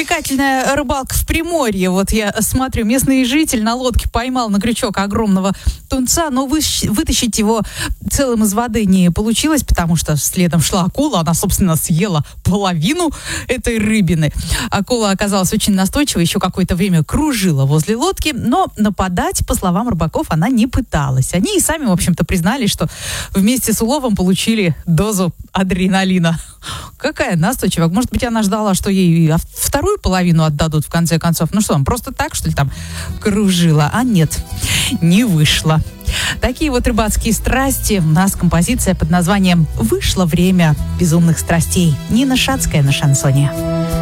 Увлекательная рыбалка в Приморье. Вот я смотрю, местный житель на лодке поймал на крючок огромного тунца, но вытащить его целым из воды не получилось, потому что следом шла акула. Она, собственно, съела половину этой рыбины. Акула оказалась очень настойчивой, еще какое-то время кружила возле лодки, но нападать, по словам рыбаков, она не пыталась. Они и сами, в общем-то, признали, что вместе с уловом получили дозу адреналина. Какая настойчивая. Может быть, она ждала, что ей вторую половину отдадут в конце концов. Ну что, просто так, что ли, там кружила? А нет, не вышло. Такие вот рыбацкие страсти. У нас композиция под названием «Вышло время безумных страстей». Нина Шацкая на шансоне.